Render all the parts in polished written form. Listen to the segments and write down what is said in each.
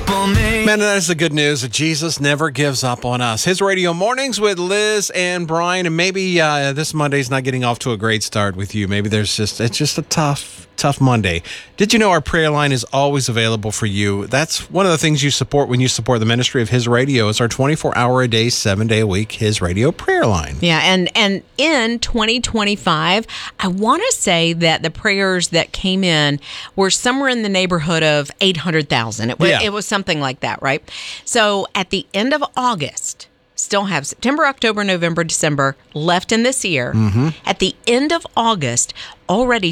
Man, that is the good news that Jesus never gives up on us. His Radio Mornings with Liz and Brian, and maybe this Monday's not getting off to a great start with you. Maybe it's just a tough Monday. Did you know our prayer line is always available for you? That's one of the things you support when you support the ministry of His Radio. Is our 24-hour-a-day, 7-day-a-week His Radio prayer line. Yeah, and in 2025, I want to say that the prayers that came in were somewhere in the neighborhood of 800,000. It was something like that, right? So at the end of August, still have September, October, November, December left in this year. Mm-hmm. At the end of August, already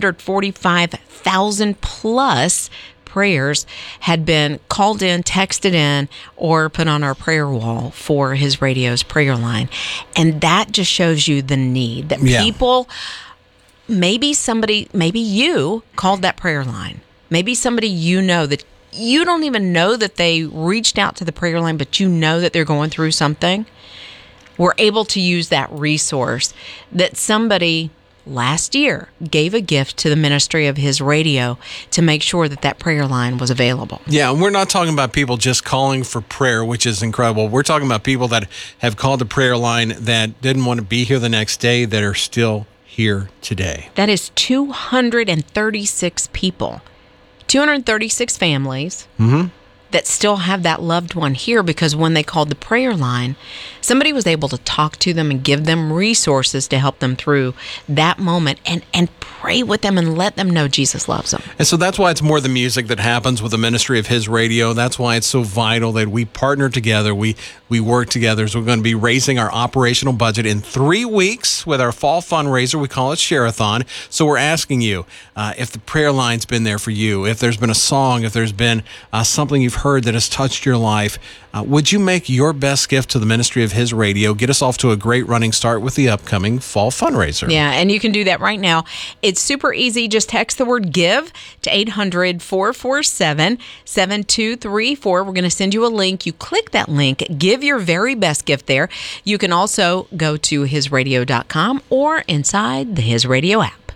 745,000 plus prayers had been called in, texted in, or put on our prayer wall for His Radio's prayer line. And that just shows you the need that people, maybe you called that prayer line. Maybe somebody that you don't even know that they reached out to the prayer line, but you know that they're going through something. We're able to use that resource that somebody last year gave a gift to the ministry of His Radio to make sure that prayer line was available. Yeah, and we're not talking about people just calling for prayer, which is incredible. We're talking about people that have called the prayer line that didn't want to be here the next day that are still here today. That is 236 people. 236 families that still have that loved one here, because when they called the prayer line, somebody was able to talk to them and give them resources to help them through that moment and pray with them and let them know Jesus loves them. And so that's why it's more the music that happens with the ministry of His Radio. That's why it's so vital that we partner together. We work together. So we're going to be raising our operational budget in 3 weeks with our fall fundraiser. We call it Share-a-thon. So we're asking you if the prayer line's been there for you, if there's been a song, if there's been something you've heard that has touched your life, would you make your best gift to the ministry of His Radio? Get us off to a great running start with the upcoming fall fundraiser. Yeah, and you can do that right now. It's super easy. Just text the word GIVE to 800-447-7234. We're going to send you a link. You click that link, give your very best gift there. You can also go to hisradio.com or inside the His Radio app.